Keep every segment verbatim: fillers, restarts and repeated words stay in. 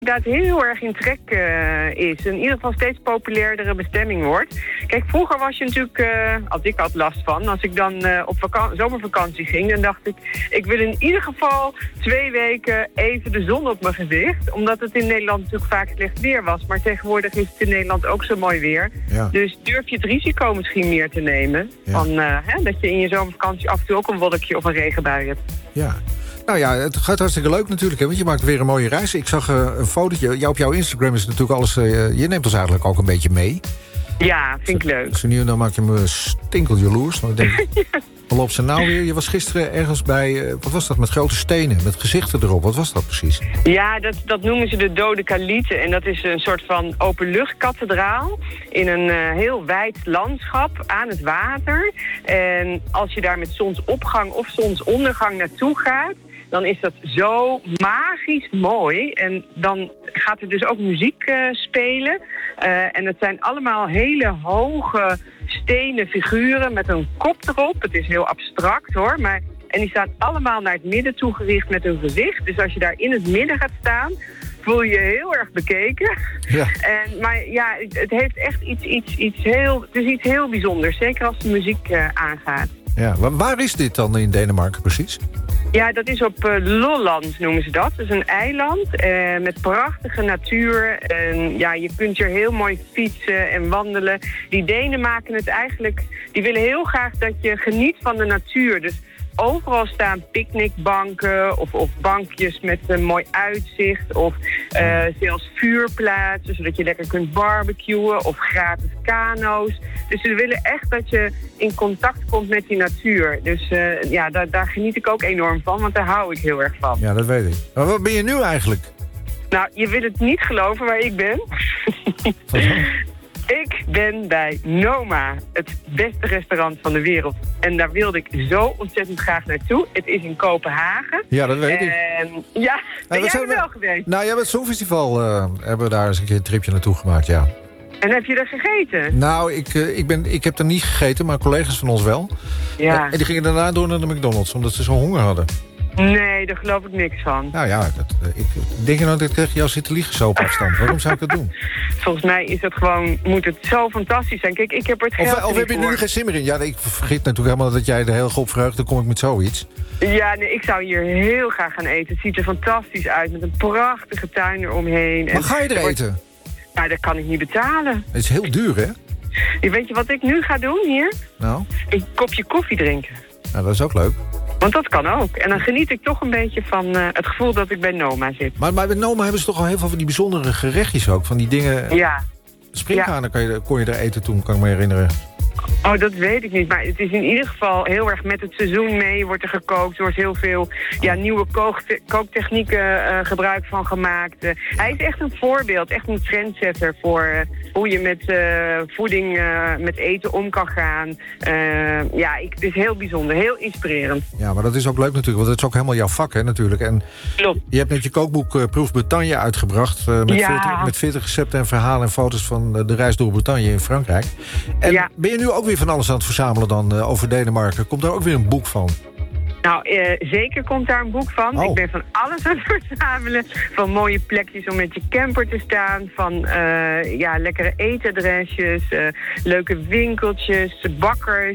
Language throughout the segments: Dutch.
dat heel erg in trek uh, is. In ieder geval steeds populairdere bestemming wordt. Kijk, vroeger was je natuurlijk, uh, als ik had last van, als ik dan uh, op vaka- zomervakantie ging, dan dacht ik, ik wil in ieder geval twee weken even de zon op mijn gezicht. Omdat het in Nederland natuurlijk vaak slecht weer was. Maar tegenwoordig is het in Nederland ook zo mooi weer. Ja. Dus durf je het risico misschien meer te nemen. Ja. Van, uh, hè, dat je in je zomervakantie af en toe ook een wolkje of een regenbui hebt. Ja. Nou ja, het gaat hartstikke leuk natuurlijk, hè, want je maakt weer een mooie reis. Ik zag uh, een fotootje. Ja, op jouw Instagram is natuurlijk alles... Uh, je neemt ons eigenlijk ook een beetje mee. Ja, vind ik leuk. Zo nu en dan maak je me stinkeljaloers. Want ik denk, ja. Wat loopt ze nou weer? Je was gisteren ergens bij... Uh, wat was dat? Met grote stenen, met gezichten erop. Wat was dat precies? Ja, dat, dat noemen ze de Dode Kalieten. En dat is een soort van openluchtkathedraal in een uh, heel wijd landschap aan het water. En als je daar met zonsopgang of zonsondergang naartoe gaat, dan is dat zo magisch mooi. En dan gaat er dus ook muziek uh, spelen. Uh, en het zijn allemaal hele hoge stenen figuren met een kop erop. Het is heel abstract hoor, maar... En die staan allemaal naar het midden toegericht met hun gezicht. Dus als je daar in het midden gaat staan, voel je je heel erg bekeken. Ja. En, maar ja, het, het heeft echt iets, iets, iets heel... Het is iets heel bijzonders, zeker als de muziek uh, aangaat. Ja, waar, waar is dit dan in Denemarken precies? Ja, dat is op uh, Lolland noemen ze dat. Dat is een eiland uh, met prachtige natuur. En ja, je kunt hier heel mooi fietsen en wandelen. Die Denen maken het eigenlijk... Die willen heel graag dat je geniet van de natuur. Dus overal staan picknickbanken of, of bankjes met een mooi uitzicht. Of uh, zelfs vuurplaatsen, zodat je lekker kunt barbecuen. Of gratis kano's. Dus ze willen echt dat je in contact komt met die natuur. Dus uh, ja, daar, daar geniet ik ook enorm van, want daar hou ik heel erg van. Ja, dat weet ik. Maar wat ben je nu eigenlijk? Nou, je wil het niet geloven waar ik ben. Ik ben bij Noma, het beste restaurant van de wereld. En daar wilde ik zo ontzettend graag naartoe. Het is in Kopenhagen. Ja, dat weet en, ik. Ja, ben ja, jij er wel geweest? Nou ja, met het Songfestival uh, hebben we daar eens een keer een tripje naartoe gemaakt, ja. En heb je er gegeten? Nou, ik, uh, ik, ben, ik heb er niet gegeten, maar collega's van ons wel. Ja. En, en die gingen daarna door naar de McDonald's, omdat ze zo honger hadden. Nee, daar geloof ik niks van. Nou ja, dat, uh, ik denk je nou dat ik tegen jou zit te liegen zo op afstand? Waarom zou ik dat doen? Volgens mij is het gewoon, moet het zo fantastisch zijn. Kijk, ik heb er het geld Of, of heb je er nu geen zin meer in? Ja, ik vergeet natuurlijk helemaal dat jij er heel goed op verheugt. Dan kom ik met zoiets. Ja, nee, ik zou hier heel graag gaan eten. Het ziet er fantastisch uit, met een prachtige tuin eromheen. Maar ga je er eten? Nou, dat kan ik niet betalen. Het is heel duur, hè? Weet je wat ik nu ga doen hier? Nou? Een kopje koffie drinken. Nou, dat is ook leuk. Want dat kan ook. En dan geniet ik toch een beetje van uh, het gevoel dat ik bij Noma zit. Maar, maar bij Noma hebben ze toch al heel veel van die bijzondere gerechtjes ook. Van die dingen... Ja. Springhanen ja. Kon, je, kon je er eten toen, kan ik me herinneren. Oh, dat weet ik niet. Maar het is in ieder geval heel erg met het seizoen mee. Wordt er gekookt. Er wordt heel veel ja, nieuwe kookte- kooktechnieken uh, gebruik van gemaakt. Uh, hij is echt een voorbeeld. Echt een trendsetter voor uh, hoe je met uh, voeding, uh, met eten om kan gaan. Uh, ja, ik, het is heel bijzonder. Heel inspirerend. Ja, maar dat is ook leuk natuurlijk. Want het is ook helemaal jouw vak, hè, natuurlijk. En klopt. Je hebt net je kookboek uh, Proef Bretagne uitgebracht. Uh, met, ja. veertig, met veertig recepten en verhalen en foto's van uh, de reis door Bretagne in Frankrijk. En ja. ben je nu ook weer van alles aan het verzamelen dan uh, over Denemarken? Komt daar ook weer een boek van? Nou, uh, zeker komt daar een boek van. Oh. Ik ben van alles aan het verzamelen. Van mooie plekjes om met je camper te staan. Van uh, ja, lekkere eetadresjes. Uh, leuke winkeltjes. Bakkers.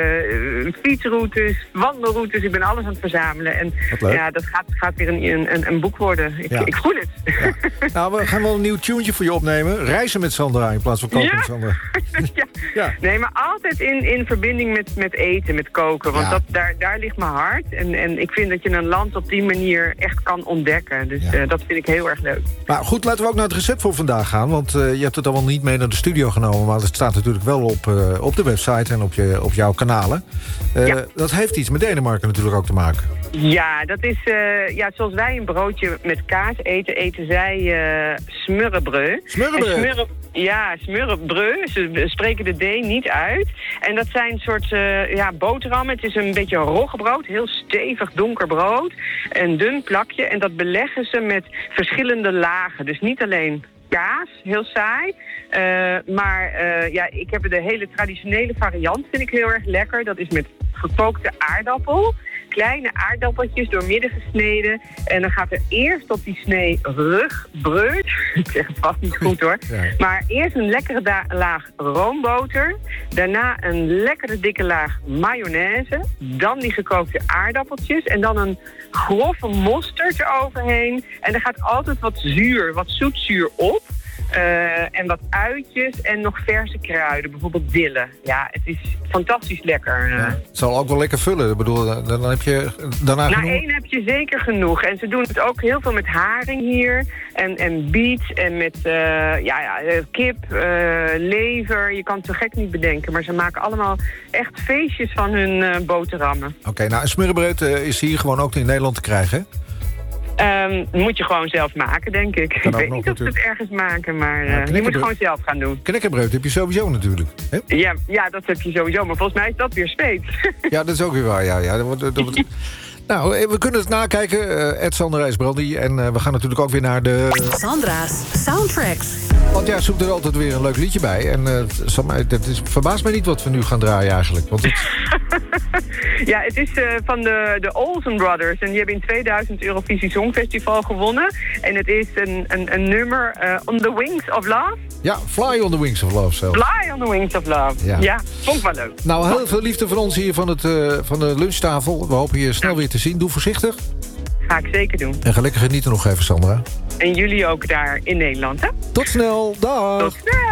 Uh, fietsroutes. Wandelroutes. Ik ben alles aan het verzamelen. En ja, dat gaat, gaat weer een, een, een boek worden. Ik, ja. ik voel het. Ja. Nou, we gaan wel een nieuw tunetje voor je opnemen. Reizen met Sandra in plaats van koken ja? met Sandra. ja. ja. Nee, maar altijd in, in verbinding met, met eten, met koken. Want ja. dat, daar, daar ligt mijn hart. En, en ik vind dat je een land op die manier echt kan ontdekken. Dus ja. uh, dat vind ik heel erg leuk. Maar goed, laten we ook naar het recept voor vandaag gaan. Want uh, je hebt het allemaal niet mee naar de studio genomen. Maar het staat natuurlijk wel op, uh, op de website en op, je, op jouw kanalen. Uh, ja. Dat heeft iets met Denemarken natuurlijk ook te maken. Ja, dat is uh, ja, zoals wij een broodje met kaas eten, eten zij uh, smørrebrød. Smørrebrød? Smurre, ja, smørrebrød. Ze spreken de D niet uit. En dat zijn een soort uh, ja, boterhammen. Het is een beetje roggebrood, heel stevig donker brood. Een dun plakje. En dat beleggen ze met verschillende lagen. Dus niet alleen kaas, heel saai. Uh, maar uh, ja, ik heb de hele traditionele variant, vind ik heel erg lekker. Dat is met gekookte aardappel. kleine aardappeltjes doormidden gesneden. En dan gaat er eerst op die snee rugbreud. Ik zeg het vast niet goed hoor. Ja. Maar eerst een lekkere da- laag roomboter. Daarna een lekkere dikke laag mayonaise. Dan die gekookte aardappeltjes. En dan een grove mosterd eroverheen. En er gaat altijd wat zuur, wat zoetzuur op. Uh, en wat uitjes en nog verse kruiden, bijvoorbeeld dille. Ja, het is fantastisch lekker. Ja, het zal ook wel lekker vullen. Ik bedoel, dan heb je daarna Na genoeg... één heb je zeker genoeg. En ze doen het ook heel veel met haring hier. En, en biet en met uh, ja, ja, kip, uh, lever. Je kan het zo gek niet bedenken. Maar ze maken allemaal echt feestjes van hun uh, boterhammen. Oké, okay, nou, een smørrebrød uh, is hier gewoon ook in Nederland te krijgen, hè? Um, moet je gewoon zelf maken, denk ik. Kan ik weet nog niet of ze het ergens maken, maar uh, ja, je moet het gewoon zelf gaan doen. Knekkenbreud heb je sowieso natuurlijk. Hè? Ja, ja, dat heb je sowieso, maar volgens mij is dat weer Zweeds. Ja, dat is ook weer waar, ja. ja. Dat wordt, dat wordt... Nou, we kunnen het nakijken. Uh, Ed Sander IJsbrandi. En uh, we gaan natuurlijk ook weer naar de... Sandra's Soundtracks. Want ja, zoekt er altijd weer een leuk liedje bij. En uh, het is, verbaast mij niet wat we nu gaan draaien eigenlijk. Want het... Ja, het is uh, van de, de Olsen Brothers. En die hebben in tweeduizend Eurovisie Songfestival gewonnen. En het is een, een, een nummer uh, On the Wings of Love. Ja, Fly on the Wings of Love zelf. Fly on the Wings of Love. Ja, ja vond ik wel leuk. Nou, heel veel liefde van ons hier van, het, uh, van de lunchtafel. We hopen je snel ja. weer te zien. Doe voorzichtig. Ga ik zeker doen. En ga lekker genieten nog even, Sandra. En jullie ook daar in Nederland, hè? Tot snel. Dag. Tot snel.